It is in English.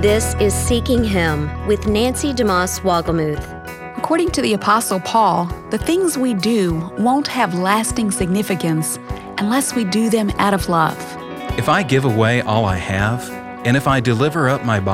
This is Seeking Him with Nancy DeMoss Wogelmuth. According to the Apostle Paul, the things we do won't have lasting significance unless we do them out of love. If I give away all I have, and if I deliver up my body